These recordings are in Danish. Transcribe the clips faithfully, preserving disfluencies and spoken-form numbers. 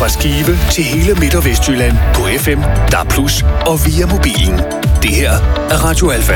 Fra Skive til hele Midt- og Vestjylland på F M, D A B plus, og via mobilen. Det her er Radio Alfa.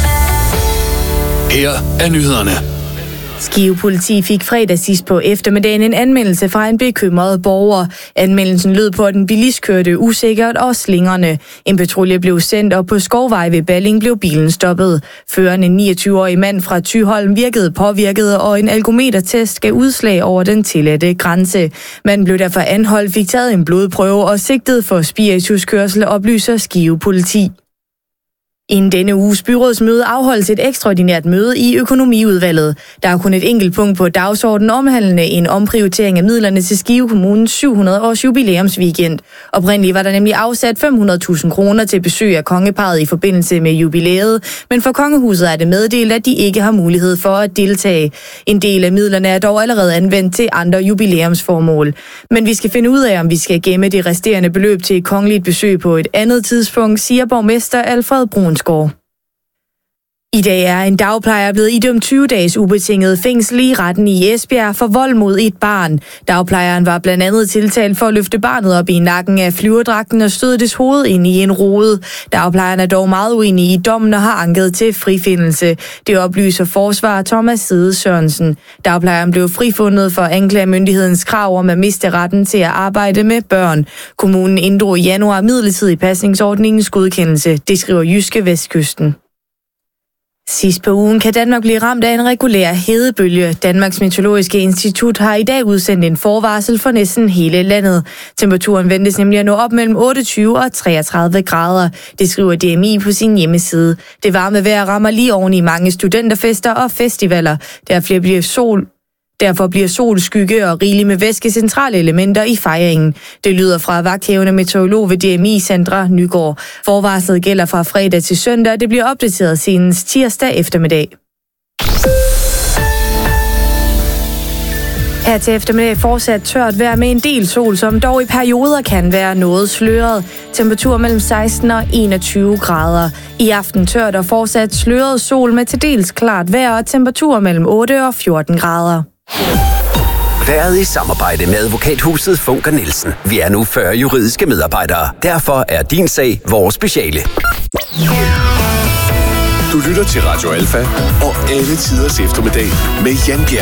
Her er nyhederne. Skive Politi fik fredag sidst på eftermiddagen en anmeldelse fra en bekymret borger. Anmeldelsen lød på, at en bilist kørte usikkert og slingrende. En patrulje blev sendt, og på Skovvej ved Balling blev bilen stoppet. Føreren, en niogtyve-årig mand fra Thyholm, virkede påvirket, og en alkometertest gav udslag over den tilladte grænse. Manden blev derfor anholdt, fik taget en blodprøve og sigtet for spirituskørsel, oplyser Skive Politi. Inden denne uges byrådsmøde afholdes et ekstraordinært møde i økonomiudvalget. Der er kun et enkelt punkt på dagsordenen omhandlende en omprioritering af midlerne til Skive Kommunes syv hundrede års jubilæumsweekend. Oprindeligt var der nemlig afsat fem hundrede tusind kroner til besøg af kongeparret i forbindelse med jubilæet, men for kongehuset er det meddelt, at de ikke har mulighed for at deltage. En del af midlerne er dog allerede anvendt til andre jubilæumsformål. Men vi skal finde ud af, om vi skal gemme det resterende beløb til et kongeligt besøg på et andet tidspunkt, siger borgmester Alfred Brun. I dag er en dagplejer blevet idømt tyve dages ubetinget fængsel i retten i Esbjerg for vold mod et barn. Dagplejeren var blandt andet tiltalt for at løfte barnet op i nakken af flyverdragten og støde dets hoved ind i en rode. Dagplejeren er dog meget uenig i dommen og har anket til frifindelse. Det oplyser forsvarer Thomas Sede Sørensen. Dagplejeren blev frifundet for anklagemyndighedens krav om at miste retten til at arbejde med børn. Kommunen inddrog i januar midlertidig pasningsordningens godkendelse. Det skriver Jyske Vestkysten. Sidst på ugen kan Danmark blive ramt af en regulær hedebølge. Danmarks Meteorologiske Institut har i dag udsendt en forvarsel for næsten hele landet. Temperaturen ventes nemlig at nå op mellem otteogtyve og treogtredive grader. Det skriver D M I på sin hjemmeside. Det varme vejr rammer lige oven i mange studenterfester og festivaler. Der bliver sol Derfor bliver sol, skygge og rigeligt med væske centrale elementer i fejringen. Det lyder fra vagthævende meteorolog ved D M I, Sandra Nygaard. Forvarslet gælder fra fredag til søndag, og det bliver opdateret senest tirsdag eftermiddag. Her til eftermiddag fortsat tørt vejr med en del sol, som dog i perioder kan være noget sløret. Temperatur mellem seksten og enogtyve grader. I aften tørt og fortsat sløret sol med til dels klart vejr og temperatur mellem otte og fjorten grader. Været i samarbejde med advokathuset Funker Nielsen. Vi er nu fyrre juridiske medarbejdere. Derfor er din sag vores speciale. Du lytter til Radio Alfa og alle tiders eftermiddag med Jan Bjerg.